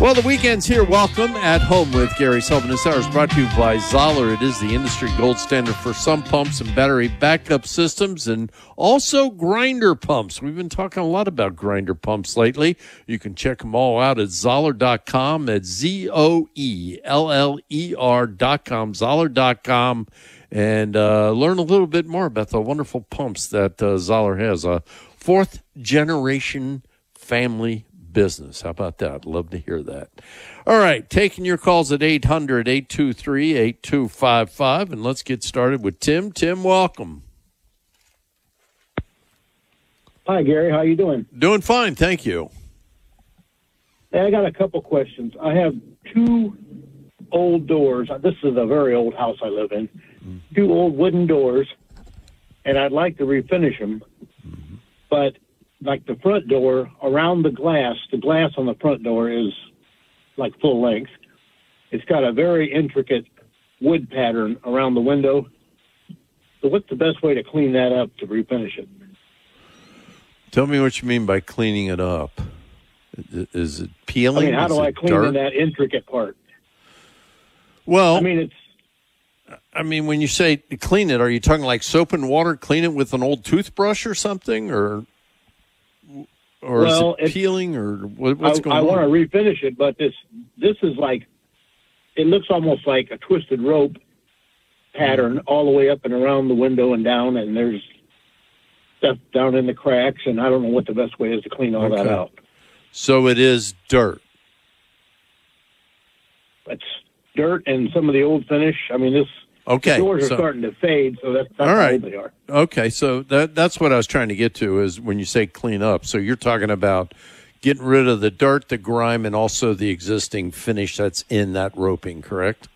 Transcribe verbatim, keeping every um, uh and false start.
Well, the weekend's here. Welcome at Home with Gary Sullivan. This hour is brought to you by Zoller. It is the industry gold standard for sump pumps and battery backup systems, and also grinder pumps. We've been talking a lot about grinder pumps lately. You can check them all out at Zoller dot com. That's Z O E L L E R dot com, Zoller dot com, and uh, learn a little bit more about the wonderful pumps that uh, Zoller has. A fourth-generation family business. How about that? Love to hear that. All right, taking your calls at eight hundred, eight two three, eight two five five, and let's get started with Tim. Tim, welcome. Hi, Gary. How you doing? Doing fine, thank you. Hey, I got a couple questions. I have two old doors. This is a very old house I live in. Mm-hmm. Two old wooden doors, and I'd like to refinish them, mm-hmm. but like the front door, around the glass, the glass on the front door is like full length. It's got a very intricate wood pattern around the window. So what's the best way to clean that up to refinish it? Tell me what you mean by cleaning it up. Is it peeling? I mean, how is do I clean dirt? that intricate part? Well, I mean, it's... I mean, when you say clean it, are you talking like soap and water, clean it with an old toothbrush or something, or... Or well, is it peeling, or what, what's I, going I on? I want to refinish it, but this this is like, it looks almost like a twisted rope pattern all the way up and around the window and down, and there's stuff down in the cracks, and I don't know what the best way is to clean all okay. that out. So it is dirt. It's dirt and some of the old finish. I mean, this okay, the doors are so, starting to fade, so that's, that's all right. how old they are. Okay, so that that's what I was trying to get to is when you say clean up. So you're talking about getting rid of the dirt, the grime, and also the existing finish that's in that roping, correct?